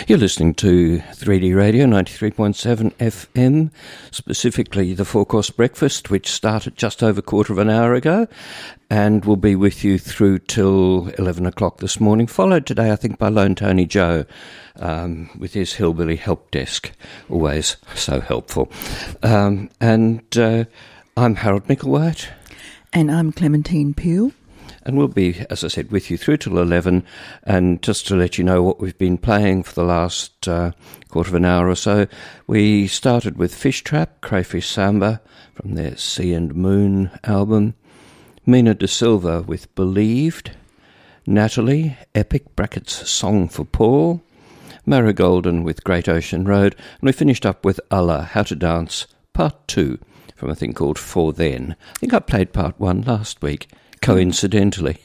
You're listening to 3D Radio 93.7 FM, specifically the four-course breakfast, which started just over a quarter of an hour ago, and will be with you through till 11 o'clock this morning, followed today, I think, by Lone Tony Joe with his Hillbilly Help Desk, always so helpful. I'm Harold Micklewhite. And I'm Clementine Peel. And we'll be, as I said, with you through till 11. And just to let you know what we've been playing for the last quarter of an hour or so, we started with Fish Trap, Crayfish Samba, from their Sea and Moon album. Mina De Silva with Believed. Natalie, Epic brackets Song for Paul. Mara Golden with Great Ocean Road. And we finished up with Allah, How to Dance, Part 2, from a thing called For Then. I think I played Part 1 last week. Coincidentally.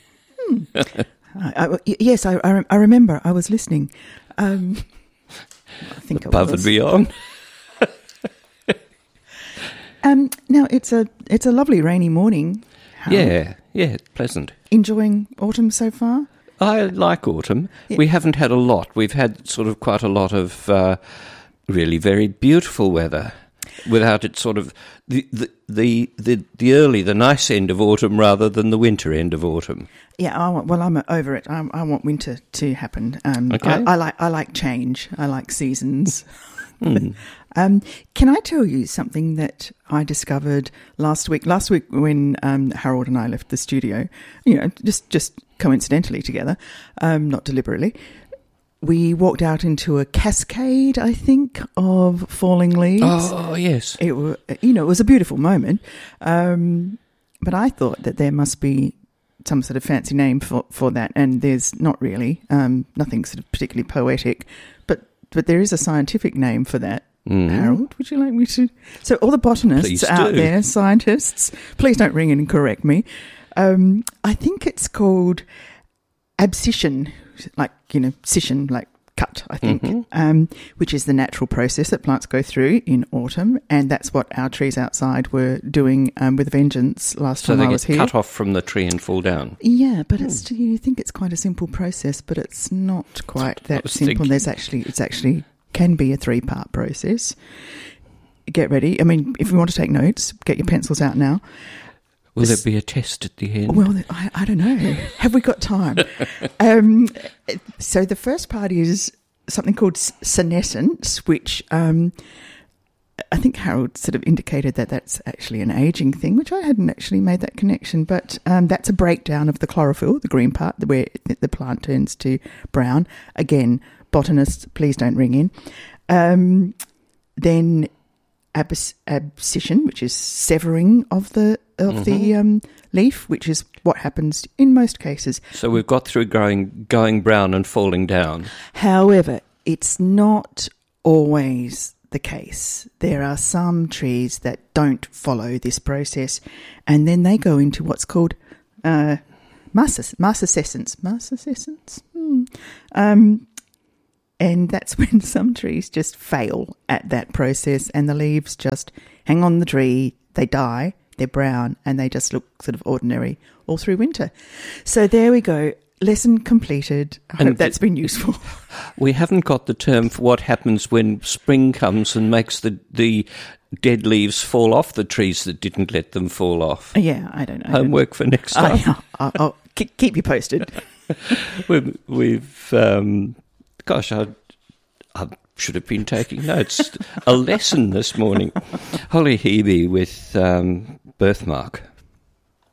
Yes, I remember. I was listening. I think above and beyond. Now it's a lovely rainy morning. Yeah, pleasant. Enjoying autumn so far? I like autumn. Yeah. We haven't had a lot. We've had sort of quite a lot of really very beautiful weather. Without it sort of the nice end of autumn rather than the winter end of autumn. Yeah, I'm over it. I want winter to happen. Okay. I like change. I like seasons. Can I tell you something that I discovered last week? Last week when Harold and I left the studio, just coincidentally together, not deliberately. We walked out into a cascade, I think, of falling leaves. Oh, yes. It was a beautiful moment. But I thought that there must be some sort of fancy name for that, and there's not really. Nothing sort of particularly poetic, but there is a scientific name for that. Mm. Harold, would you like me to? So all the botanists out there, scientists, please don't ring in and correct me. I think it's called abscission, like, scission, like cut, I think, which is the natural process that plants go through in autumn, and that's what our trees outside were doing with a vengeance last time I was here. So they get cut off from the tree and fall down? Yeah, but it's, you think it's quite a simple process, but it's not quite that simple. It's actually can be a 3-part process. Get ready. I mean, if you want to take notes, get your pencils out now. Will there be a test at the end? Well, I don't know. Have we got time? So the first part is something called senescence, which I think Harold sort of indicated that that's actually an ageing thing, which I hadn't actually made that connection. But that's a breakdown of the chlorophyll, the green part, where the plant turns to brown. Again, botanists, please don't ring in. Then abscission, which is severing of the leaf, which is what happens in most cases. So we've got through going brown and falling down. However, it's not always the case. There are some trees that don't follow this process, and then they go into what's called marcescence. And that's when some trees just fail at that process and the leaves just hang on the tree, they die, they're brown, and they just look sort of ordinary all through winter. So there we go. Lesson completed. I hope that's been useful. We haven't got the term for what happens when spring comes and makes the dead leaves fall off the trees that didn't let them fall off. Yeah, I don't know. Homework for next time. I'll keep you posted. We've gosh, I should have been taking notes. A lesson this morning. Holly Hebe with Birthmark